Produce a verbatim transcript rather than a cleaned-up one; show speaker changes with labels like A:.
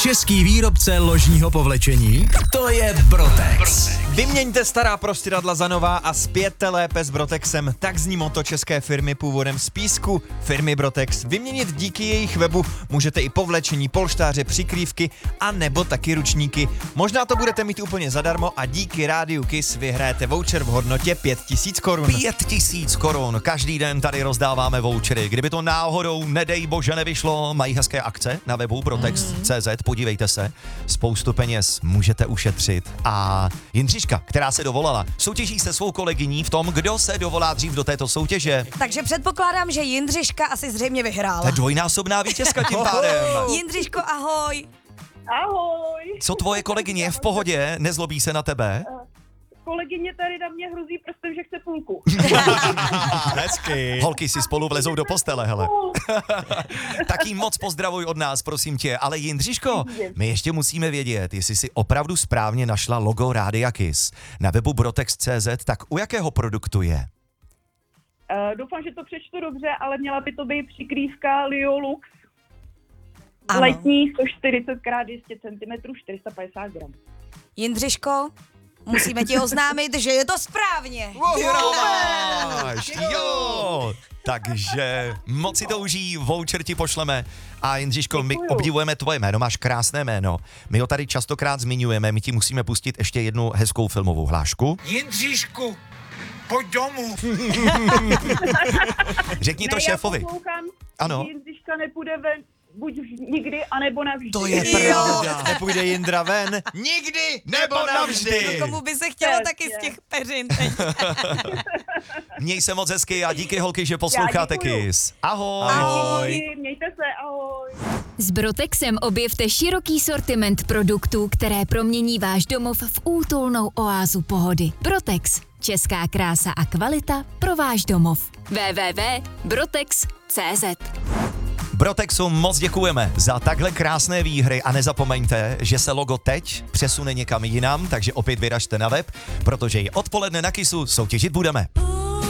A: Český výrobce ložního povlečení, to je Brotex.
B: Vyměňte stará prostěradla za nová a zpěte lépe s Brotexem. Tak zní motto české firmy původem z Písku, firmy Brotex. Vyměnit díky jejich webu můžete i povlečení, polštáře, přikrývky a nebo taky ručníky. Možná to budete mít úplně zadarmo a díky Rádiu Kiss vyhrajete voucher v hodnotě pět tisíc korun.
C: Pět tisíc korun. Každý den tady rozdáváme vouchery. Kdyby to náhodou, nedej bože, nevyšlo, mají hezké akce na webu brotex tečka cé zet, podívejte se. Spoustu peněz můžete ušetřit. A Jindřiška, která se dovolala, soutěží se svou kolegyní v tom, kdo se dovolá dřív do této soutěže.
D: Takže předpokládám, že Jindřiška asi zřejmě vyhrála.
C: To je dvojnásobná vítězka tím pádem.
D: Jindřiško, ahoj.
E: Ahoj.
C: Co tvoje kolegyně, je v pohodě? Nezlobí se na tebe?
E: Kolegyně tady na mě hrozí prstem, že chce půlku.
B: Hezky.
C: Holky si spolu vlezou do postele, hele. Taky moc pozdravuj od nás, prosím tě. Ale Jindřiško, my ještě musíme vědět, jestli si opravdu správně našla logo Rádia Kiss na webu brotex tečka cé zet, tak u jakého produktu je?
E: Uh, doufám, že to přečtu dobře, ale měla by to být přikrývka Lio Lux.
D: Ano.
E: Letní sto čtyřicet krát dvě stě centimetrů, čtyři sta padesát gramů.
D: Jindřiško, musíme ti oznámit, že je to správně.
C: Vyhráváš, jo! Takže moc si to užij, voucher ti pošleme. A Jindřiško, my obdivujeme tvoje jméno, máš krásné jméno. My ho tady častokrát zmiňujeme, my ti musíme pustit ještě jednu hezkou filmovou hlášku.
F: Jindřišku, pojď domů.
C: Řekni to
E: ne,
C: šéfovi.
E: Já poslouchám,
C: Ano.
E: že Jindřiška nepůjde ven buď nikdy, anebo navždy.
C: To je pravda.
B: Nepůjde Jindra ven nikdy nebo navždy.
D: Komu by se chtělo
E: Přesně.
D: taky z těch peřin teď.
C: Měj se moc hezky a díky holky, že posloucháte
E: děkuju.
C: Kiss. Ahoj.
E: Ahoj. Mějte se, ahoj.
G: S Brotexem objevte široký sortiment produktů, které promění váš domov v útulnou oázu pohody. Brotex. Česká krása a kvalita pro váš domov. w w w tečka brotex tečka cé zet.
C: Brotexu moc děkujeme za takhle krásné výhry a nezapomeňte, že se logo teď přesune někam jinam, takže opět vyražte na web, protože i odpoledne na Kissu soutěžit budeme.